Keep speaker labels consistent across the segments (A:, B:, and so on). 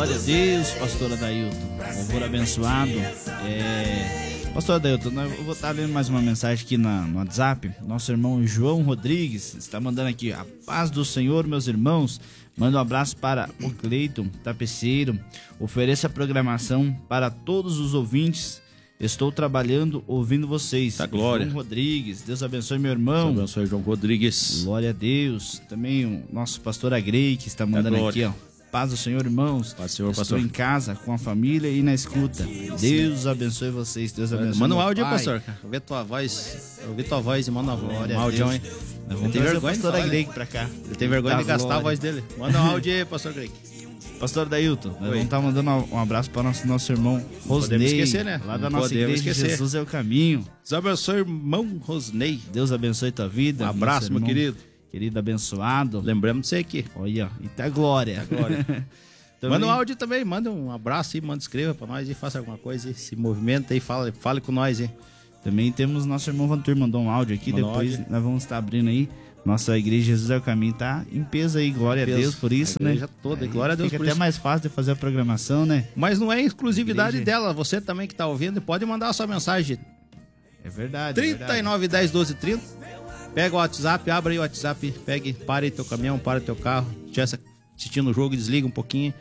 A: Glória a Deus, pastor Adailton. Louvor abençoado. Pastor Adailton, eu vou estar lendo mais uma mensagem aqui no WhatsApp. Nosso irmão João Rodrigues está mandando aqui: a paz do Senhor, meus irmãos. Manda um abraço para o Cleiton Tapeceiro. Ofereça a programação para todos os ouvintes. Estou trabalhando, ouvindo vocês.
B: Tá, glória.
A: João Rodrigues, Deus abençoe, meu irmão.
B: Deus abençoe, João Rodrigues.
A: Glória a Deus. Também o nosso pastor Agrey, que está mandando aqui, ó. Paz do Senhor, irmãos.
B: Paz do Senhor,
A: Estou
B: pastor.
A: em casa, com a família e na escuta. Deus abençoe vocês. Deus abençoe.
B: Manda um
A: meu
B: áudio,
A: pai.
B: pastor. Ouvi tua voz e manda
A: Glória
B: um
A: a
B: áudio,
A: Deus.
B: hein?
A: Nós vamos
B: Tem
A: trazer o
B: vergonha de
A: pastor
B: falar,
A: Agrey
B: né?
A: pra cá.
B: Ele tem vergonha de gastar a
A: glória.
B: voz dele. Manda um áudio aí, pastor Greg.
A: Pastor Dailton, nós vamos estar mandando um abraço para nosso irmão Rosnei.
B: Podemos esquecer, né?
A: Lá da
B: Não
A: nossa
B: podemos
A: igreja,
B: esquecer.
A: Jesus é o caminho.
B: Deus abençoe, irmão Rosnei.
A: Deus abençoe tua vida.
B: Um abraço,
A: nosso
B: meu
A: irmão
B: querido.
A: Querido abençoado.
B: Lembramos de você aqui.
A: Olha, e tá glória.
B: Glória.
A: Também-
B: Manda um áudio também, manda um abraço aí, manda escreva pra nós e faça alguma coisa aí, se movimenta aí, fale com nós aí.
A: Também temos nosso irmão Vantur, mandou um áudio aqui,
B: Mandou
A: depois
B: áudio.
A: nós vamos estar abrindo aí. Nossa igreja Jesus é o caminho, tá em peso aí, glória a
B: Peso.
A: Deus por isso,
B: A
A: né?
B: igreja toda, glória a Deus
A: Fica
B: por
A: até
B: isso.
A: mais fácil de fazer a programação, né?
B: Mas não é exclusividade
A: Igreja.
B: dela, você também que tá ouvindo pode mandar a sua mensagem.
A: É verdade.
B: 39 10 12 30. Pega o WhatsApp, abre aí o WhatsApp, pegue, pare teu caminhão, para teu carro, estiver assistindo o jogo, desliga um pouquinho.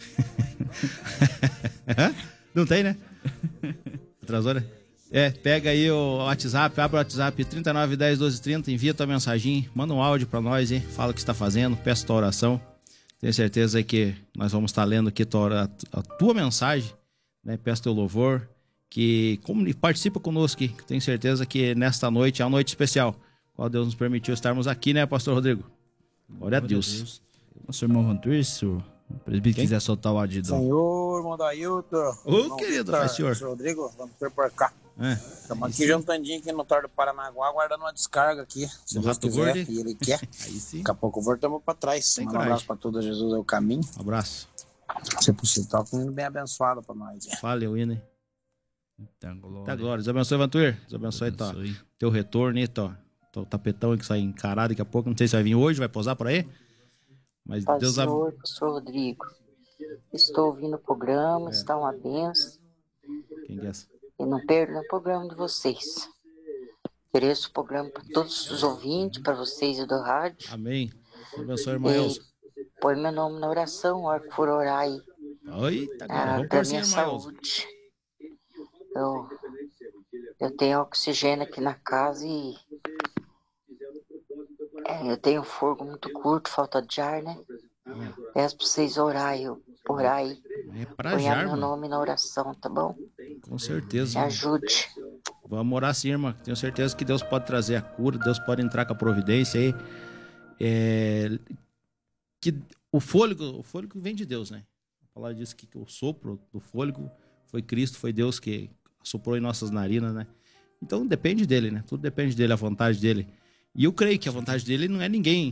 B: Hã? Não tem, né? Atrasou, né? Pega aí o WhatsApp, abre o WhatsApp 39 10 12 30, envia tua mensagem, manda um áudio pra nós, hein? Fala o que está fazendo, peça tua oração. Tenho certeza que nós vamos estar lendo aqui a tua mensagem, né? Peça teu louvor, que participa conosco aqui. Tenho certeza que nesta noite é uma noite especial, qual Deus nos permitiu estarmos aqui, né, pastor Rodrigo? Glória a Deus.
A: Nosso irmão Vantur, se o presbítero quiser soltar o áudio do...
C: Senhor, irmão Dailton.
B: Ô, querido, faz senhor.
C: Rodrigo, vamos por cá. Estamos aqui
B: sim.
C: juntandinho aqui no Tor do Paranaguá, aguardando uma descarga aqui. Se
B: Do
C: Deus
B: Rato
C: quiser,
B: Gordo.
C: e ele quer.
B: Aí sim.
C: Daqui a pouco voltamos pra trás.
B: Tem
C: Manda um
B: coragem.
C: abraço pra todos, Jesus é o caminho.
B: Um abraço.
C: Se possível, tá com um hino bem abençoado pra nós.
B: Valeu, Ine.
A: Tá glória.
B: Tá glória. Deus abençoe, Vantur. Deus abençoe teu retorno aí, teu tapetão aí que sai encarado daqui a pouco. Não sei se vai vir hoje, vai posar por aí. Mas Deus
D: Pastor Rodrigo, estou ouvindo o programa, está uma benção
B: Quem que é essa?
D: e não perco o programa de vocês. Ofereço o programa para todos os ouvintes, para vocês e do rádio.
B: Amém. Deus abençoe, irmão Elza.
D: Põe meu nome na oração, a hora que for orar aí.
B: Oi, tá glória. Vamos
D: Para
B: por cima,
D: minha
B: irmão Elza.
D: saúde. Eu tenho oxigênio aqui na casa e eu tenho fogo muito curto, falta de ar, né? Peço para vocês orar aí.
B: É pra
D: Põe
B: já,
D: meu
B: irmão.
D: nome na oração, tá bom?
B: Com certeza.
D: Me
B: irmão.
D: ajude.
B: Vamos orar sim, irmão. Tenho certeza que Deus pode trazer a cura, Deus pode entrar com a providência aí. Que o fôlego vem de Deus, né? A palavra diz que o sopro do fôlego foi Cristo, foi Deus que soprou em nossas narinas, né? Então depende dele, né? Tudo depende dele, a vontade dele. E eu creio que a vontade dele não é ninguém.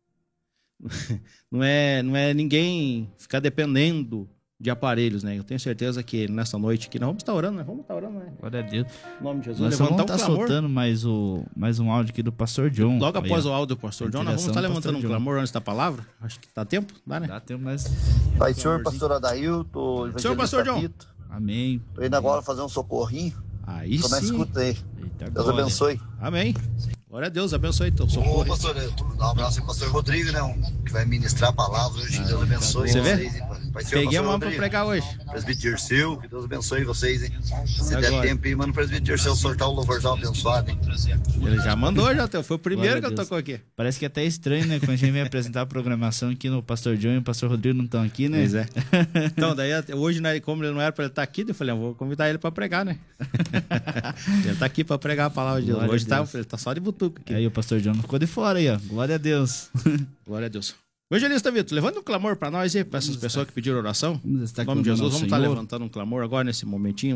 B: Não é ninguém ficar dependendo de aparelhos, né? Eu tenho certeza que nessa noite aqui nós vamos estar orando, né? Vamos estar orando, né?
A: Glória a Deus.
B: Em nome de Jesus,
A: Nós só
B: levantar
A: vamos
B: um
A: estar
B: clamor.
A: soltando mais um áudio aqui do pastor John.
B: Logo
A: Aí,
B: após
A: ó.
B: o áudio do pastor
A: A
B: John, nós vamos
A: interação
B: estar
A: do
B: levantando um
A: pastor John.
B: clamor antes da palavra. Acho que dá tempo? Dá, né?
A: Dá tempo, mas...
E: Pai, senhor, pastor Adailton,
B: Senhor pastor John.
E: Tito.
A: Amém.
E: Tô indo agora fazer um socorrinho.
B: Aí
E: Tô na
B: sim.
E: escuta aí.
A: Eita,
E: Deus
A: glória.
E: abençoe.
B: Amém. Glória a Deus, abençoe teu
E: Ô,
B: socorro.
E: pastor, dá um abraço aí pro pastor Rodrigo, né? Que vai ministrar a palavra hoje. Deus abençoe
B: Você vê?
E: vocês, hein, pai. Pai, senhor,
B: Peguei a
E: pastor
B: mão pra
E: Rodrigo.
B: pregar hoje.
E: Presbítero Dirceu, que Deus abençoe vocês, hein? Se der
B: Agora.
E: tempo aí, mano, presbítero Dirceu soltar o louvorzão abençoado, hein?
B: Ele já mandou, já. Foi o primeiro
A: Glória
B: que
A: a
B: eu
A: Deus.
B: tocou aqui.
A: Parece que é até estranho, né? Quando a gente vem apresentar a programação aqui no pastor John e o pastor Rodrigo não estão aqui, né?
B: Pois é. Então, daí hoje, né, como ele não era pra ele estar aqui, eu falei, vou convidar ele pra pregar, né? Ele tá aqui pra pregar a palavra de Deus.
A: Glória a
B: Hoje
A: Deus.
B: ele tá só de butuca aqui.
A: Aí o pastor John não ficou de fora aí, ó. Glória a Deus.
B: Glória a Deus. Evangelista Vitor, levanta um clamor pra nós aí, pra essas pessoas que pediram oração.
A: Vamos estar
B: Em nome de
A: clamando
B: Jesus,
A: ao
B: vamos estar
A: Senhor.
B: levantando um clamor agora nesse momentinho,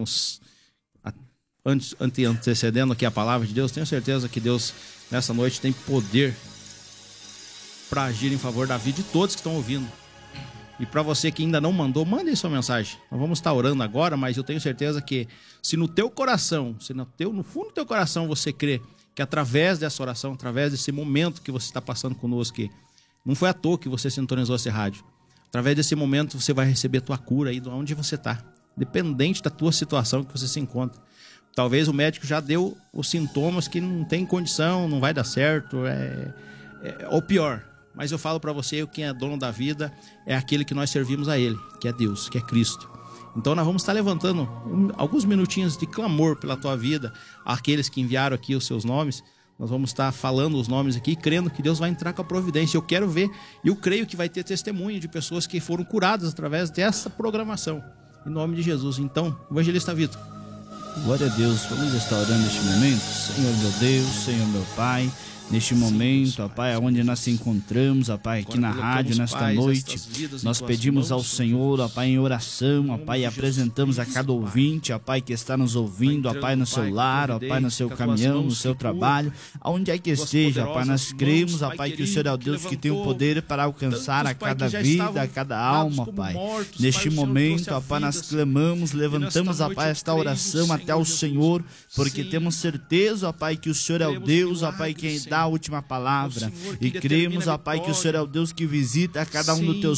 B: antecedendo aqui a palavra de Deus. Tenho certeza que Deus, nessa noite, tem poder para agir em favor da vida de todos que estão ouvindo. E para você que ainda não mandou, mande aí sua mensagem. Nós vamos estar orando agora, mas eu tenho certeza que se no teu coração, no fundo do teu coração você crê que através dessa oração, através desse momento que você está passando conosco, que não foi à toa que você sintonizou esse rádio, Através desse momento você vai receber tua cura aí de onde você está, dependente da tua situação que você se encontra. Talvez o médico já deu os sintomas que não tem condição, não vai dar certo, ou pior. Mas eu falo para você, quem é dono da vida é aquele que nós servimos a Ele, que é Deus, que é Cristo. Então nós vamos estar levantando alguns minutinhos de clamor pela tua vida, aqueles que enviaram aqui os seus nomes. Nós vamos estar falando os nomes aqui, crendo que Deus vai entrar com a providência. Eu quero ver, eu creio que vai ter testemunho de pessoas que foram curadas através dessa programação. Em nome de Jesus. Então, Evangelista Vitor.
A: Glória a Deus, vamos estar orando neste momento. Senhor meu Deus, Senhor meu Pai, neste momento, ó Pai, onde nós se encontramos, ó Pai, aqui na rádio, nesta noite, nós pedimos ao Senhor, ó Pai, em oração, ó Pai, e apresentamos a cada ouvinte, ó Pai, que está nos ouvindo, ó Pai, no seu lar, ó Pai, no seu caminhão, no seu trabalho, aonde é que esteja, ó Pai, nós cremos, ó Pai, que o Senhor é o Deus que tem o poder para alcançar a cada vida, a cada alma, ó Pai. Neste momento, ó Pai, nós clamamos, levantamos, ó Pai, esta oração até o Senhor, porque temos certeza, ó Pai, que o Senhor é o Deus, ó Pai, quem dá a última palavra, e cremos, ó Pai, que o Senhor é o Deus que visita cada um dos teus